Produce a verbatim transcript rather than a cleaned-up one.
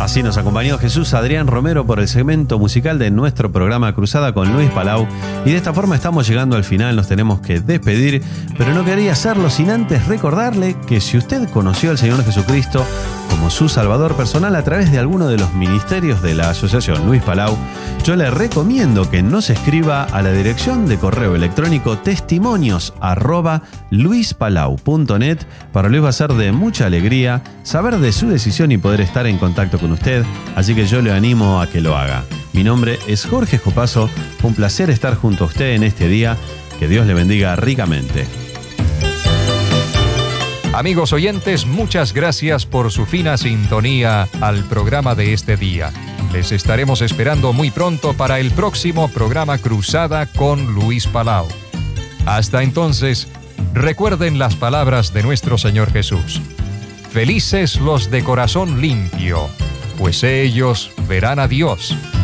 Así nos acompañó Jesús Adrián Romero por el segmento musical de nuestro programa Cruzada con Luis Palau. Y de esta forma estamos llegando al final, nos tenemos que despedir, pero no quería hacerlo sin antes recordarle que si usted conoció al Señor Jesucristo como su Salvador personal a través de alguno de los ministerios de la Asociación Luis Palau, yo le recomiendo que nos escriba a la dirección de correo electrónico testimonios arroba luispalau punto net. Para Luis va a ser de mucha alegría saber de su decisión y poder estar en contacto con usted, así que yo le animo a que lo haga. Mi nombre es Jorge Jopazo, fue un placer estar junto a usted en este día, que Dios le bendiga ricamente. Amigos oyentes, muchas gracias por su fina sintonía al programa de este día. Les estaremos esperando muy pronto para el próximo programa Cruzada con Luis Palau. Hasta entonces, recuerden las palabras de nuestro Señor Jesús. Felices los de corazón limpio, pues ellos verán a Dios.